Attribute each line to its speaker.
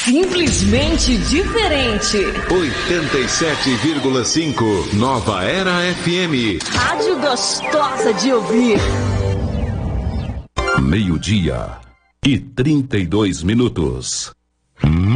Speaker 1: Simplesmente diferente.
Speaker 2: 87,5 Nova Era FM.
Speaker 1: Rádio gostosa de ouvir.
Speaker 2: 12:32.